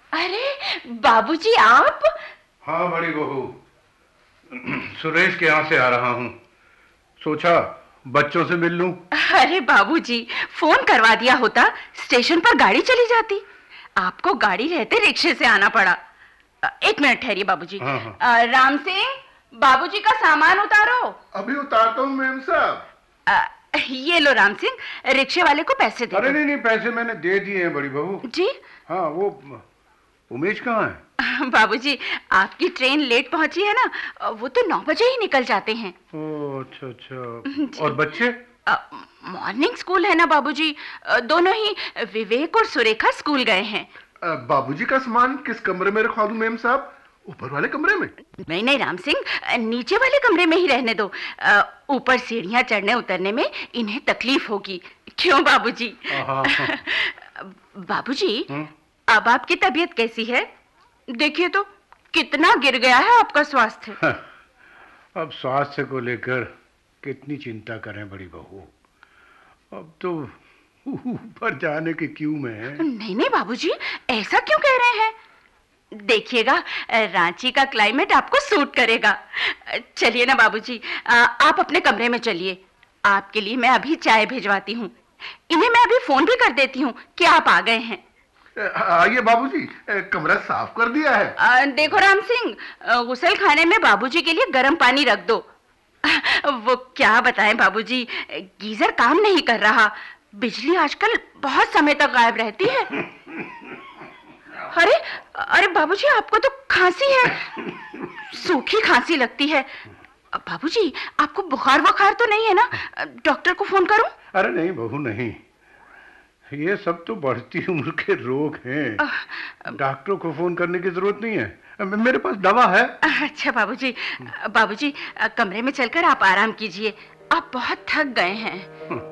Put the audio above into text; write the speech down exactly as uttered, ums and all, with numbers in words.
अरे बाबूजी आप? हाँ बड़ी बहू, सुरेश के यहाँ से आ रहा हूँ, सोचा बच्चों से मिल लूं। अरे बाबूजी, फोन करवा दिया होता, स्टेशन पर गाड़ी चली जाती। आपको गाड़ी रहते रिक्शे से आना पड़ा। एक मिनट ठहरिए बाबूजी। हाँ हाँ। राम सिंह, बाबूजी का सामान उतारो। अभी उतारता हूँ मेम साहब। ये लो राम सिंह, रिक्शे वाले को पैसे दे। अरे नहीं नहीं, पैसे मैंने दे दिए हैं बड़ी बहू जी। हाँ, वो उमेश कहाँ है? बाबूजी, आपकी ट्रेन लेट पहुंची है ना, वो तो नौ बजे ही निकल जाते हैं। ओह अच्छा अच्छा। और बच्चे? मॉर्निंग स्कूल है ना बाबूजी, दोनों ही विवेक और सुरेखा स्कूल गए हैं। बाबूजी का सामान किस कमरे में रखवा दूं मेम साहब? ऊपर वाले कमरे में? नहीं नहीं राम सिंह, नीचे वाले कमरे में ही रहने दो। ऊपर सीढ़ियां चढ़ने उतरने में इन्हें तकलीफ होगी। क्यों बाबूजी? बाबूजी, अब आपकी तबीयत कैसी है? देखिए तो कितना गिर गया है आपका स्वास्थ्य। अब स्वास्थ्य को लेकर कितनी चिंता करें बड़ी बहू, अब तो ऊपर जाने की क्यों में है। नहीं नहीं बाबूजी, ऐसा क्यों कह रहे हैं? देखिएगा, रांची का क्लाइमेट आपको सूट करेगा। चलिए ना बाबूजी, आप अपने कमरे में चलिए। आपके लिए मैं अभी चाय भिजवाती हूँ। इन्हें मैं अभी फोन भी कर देती हूँ कि आप आ गए हैं। आइए बाबूजी, कमरा साफ कर दिया है। आ, देखो राम सिंह, गुसल खाने में बाबूजी के लिए गर्म पानी रख दो। वो क्या बताएं बाबूजी, गीजर काम नहीं कर रहा। बिजली आजकल बहुत समय तक गायब रहती है। अरे अरे बाबूजी, आपको तो खांसी है, सूखी खांसी लगती है। बाबूजी, आपको बुखार वखार तो नहीं है ना? डॉक्टर को फोन करूं? अरे नहीं बहू नहीं, ये सब तो बढ़ती उम्र के रोग हैं। डॉक्टर को फोन करने की जरूरत नहीं है, मेरे पास दवा है। अच्छा बाबूजी, बाबूजी कमरे में चलकर आप आराम कीजिए, आप बहुत थक गए हैं।